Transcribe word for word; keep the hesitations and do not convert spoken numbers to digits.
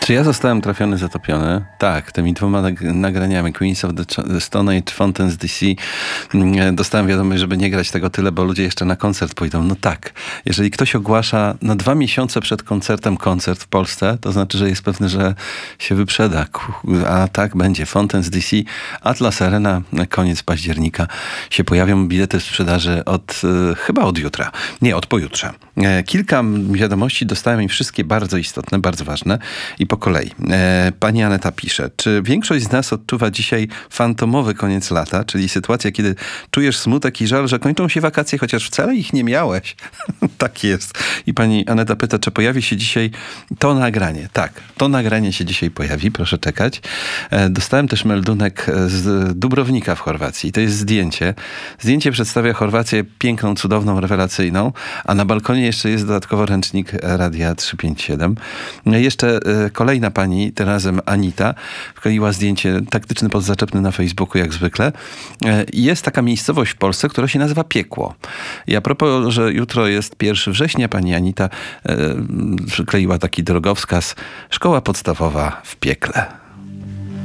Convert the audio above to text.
Czy ja zostałem trafiony, zatopiony? Tak, tymi dwoma nag- nagraniami Queens of the Stone Age, Fountains D C. Dostałem wiadomość, żeby nie grać tego tyle, bo ludzie jeszcze na koncert pójdą. No tak, jeżeli ktoś ogłasza na dwa miesiące przed koncertem koncert w Polsce, to znaczy, że jest pewny, że się wyprzeda. A tak będzie. Fountains D C, Atlas Arena, koniec października się pojawią bilety w sprzedaży od, chyba od jutra. Nie, od pojutrze. Kilka wiadomości dostałem i wszystkie bardzo istotne, bardzo ważne. I po kolei. E, pani Aneta pisze, czy większość z nas odczuwa dzisiaj fantomowy koniec lata, czyli sytuacja, kiedy czujesz smutek i żal, że kończą się wakacje, chociaż wcale ich nie miałeś. Tak jest. I pani Aneta pyta, czy pojawi się dzisiaj to nagranie. Tak, to nagranie się dzisiaj pojawi, proszę czekać. E, dostałem też meldunek z Dubrownika w Chorwacji. To jest zdjęcie. Zdjęcie przedstawia Chorwację piękną, cudowną, rewelacyjną, a na balkonie jeszcze jest dodatkowo ręcznik Radia trzysta pięćdziesiąt siedem. No i jeszcze e, kolejna pani, tym razem Anita, wkleiła zdjęcie taktyczny podzaczepny na Facebooku, jak zwykle. Jest taka miejscowość w Polsce, która się nazywa Piekło. I a propos, że jutro jest pierwszego września, pani Anita e, przykleiła taki drogowskaz: szkoła podstawowa w piekle.